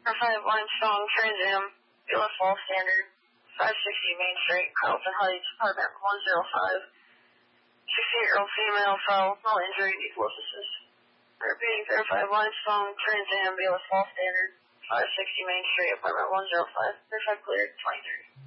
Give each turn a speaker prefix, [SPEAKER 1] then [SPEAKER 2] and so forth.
[SPEAKER 1] 5 Limestone, Trans Am, BLS Wall Standard, 560 Main Street, Carlton Heights, apartment 105. 68-year-old female, fell, no injury, needless assist. Repeating, 5 Limestone, Trans Am, BLS Wall Standard, 560 Main Street, apartment 105. Verify cleared, 23.